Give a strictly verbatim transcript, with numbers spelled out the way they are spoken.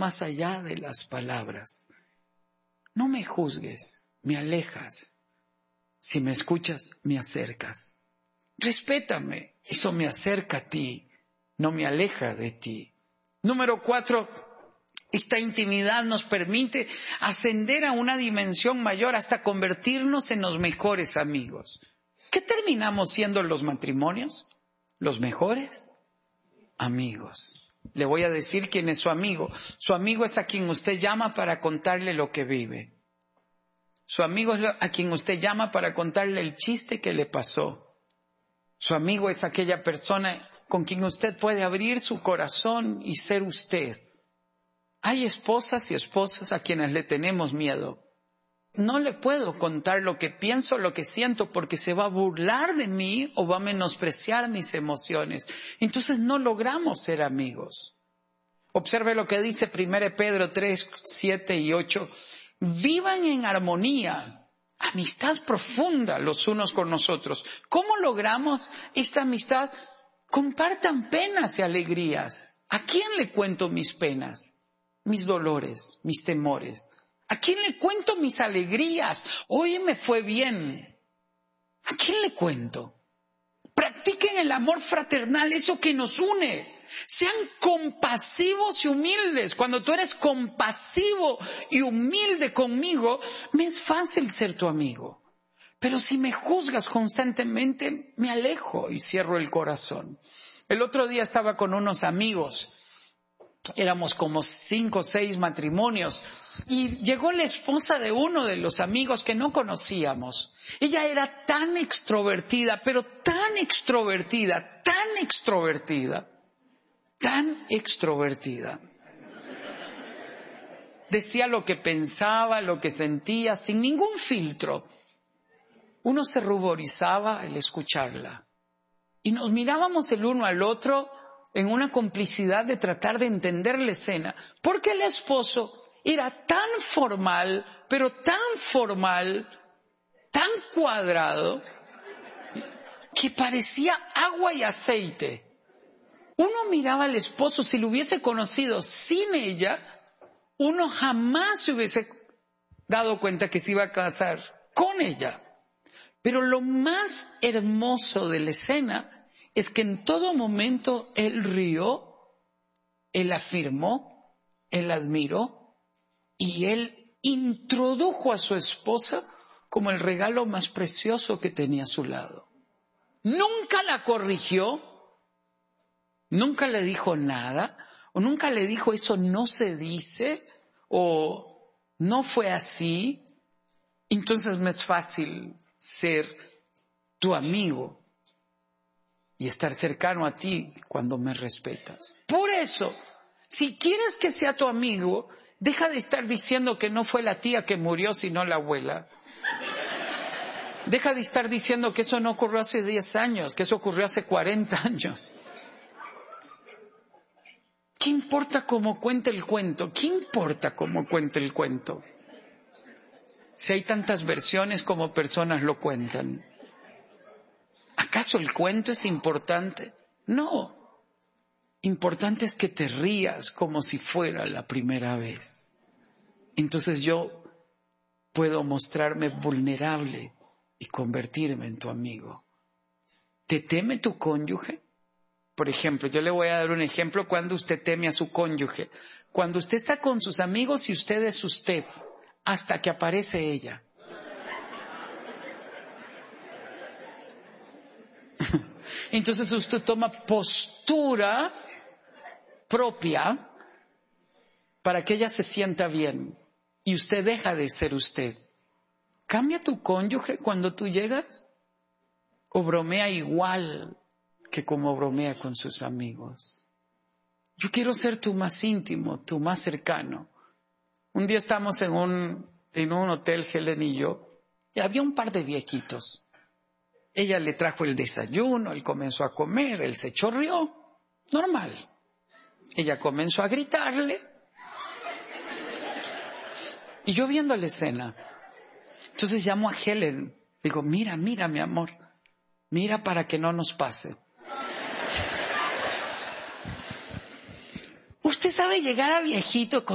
más allá de las palabras. No me juzgues, me alejas. Si me escuchas, me acercas. Respétame, eso me acerca a ti, no me aleja de ti. Número cuatro, esta intimidad nos permite ascender a una dimensión mayor hasta convertirnos en los mejores amigos. ¿Qué terminamos siendo los matrimonios? Los mejores amigos. Le voy a decir quién es su amigo. Su amigo es a quien usted llama para contarle lo que vive. Su amigo es a quien usted llama para contarle el chiste que le pasó. Su amigo es aquella persona con quien usted puede abrir su corazón y ser usted. Hay esposas y esposos a quienes le tenemos miedo. No le puedo contar lo que pienso, lo que siento, porque se va a burlar de mí o va a menospreciar mis emociones. Entonces no logramos ser amigos. Observe lo que dice primera de Pedro tres, siete y ocho. Vivan en armonía, amistad profunda los unos con los otros. ¿Cómo logramos esta amistad? Compartan penas y alegrías. ¿A quién le cuento mis penas, mis dolores, mis temores? ¿A quién le cuento mis alegrías? Hoy me fue bien. ¿A quién le cuento? Practiquen el amor fraternal, eso que nos une. Sean compasivos y humildes. Cuando tú eres compasivo y humilde conmigo, me es fácil ser tu amigo. Pero si me juzgas constantemente, me alejo y cierro el corazón. El otro día estaba con unos amigos. Éramos como cinco o seis matrimonios. Y llegó la esposa de uno de los amigos que no conocíamos. Ella era tan extrovertida, pero tan extrovertida, tan extrovertida, tan extrovertida. Decía lo que pensaba, lo que sentía, sin ningún filtro. Uno se ruborizaba al escucharla. Y nos mirábamos el uno al otro en una complicidad de tratar de entender la escena. Porque el esposo era tan formal, pero tan formal, tan cuadrado, que parecía agua y aceite. Uno miraba al esposo, si lo hubiese conocido sin ella, uno jamás se hubiese dado cuenta que se iba a casar con ella. Pero lo más hermoso de la escena es que en todo momento él rió, él afirmó, él admiró y él introdujo a su esposa como el regalo más precioso que tenía a su lado. Nunca la corrigió, nunca le dijo nada, o nunca le dijo eso no se dice, o no fue así. Entonces me es fácil ser tu amigo y estar cercano a ti cuando me respetas. Por eso, si quieres que sea tu amigo, deja de estar diciendo que no fue la tía que murió, sino la abuela. Deja de estar diciendo que eso no ocurrió hace diez años, que eso ocurrió hace cuarenta años. ¿Qué importa cómo cuente el cuento? ¿Qué importa cómo cuente el cuento? Si hay tantas versiones como personas lo cuentan. ¿Acaso el cuento es importante? No. Importante es que te rías como si fuera la primera vez. Entonces yo puedo mostrarme vulnerable y convertirme en tu amigo. ¿Te teme tu cónyuge? Por ejemplo, yo le voy a dar un ejemplo cuando usted teme a su cónyuge. Cuando usted está con sus amigos y usted es usted, hasta que aparece ella. Entonces usted toma postura propia para que ella se sienta bien y usted deja de ser usted. ¿Cambia tu cónyuge cuando tú llegas? ¿O bromea igual que como bromea con sus amigos? Yo quiero ser tu más íntimo, tu más cercano. Un día estamos en un, en un hotel, Helen y yo, y había un par de viejitos. Ella le trajo el desayuno, él comenzó a comer, él se chorreó, normal. Ella comenzó a gritarle, y yo viendo la escena. Entonces llamo a Helen, digo, mira, mira mi amor, mira para que no nos pase. Usted sabe llegar a viejito con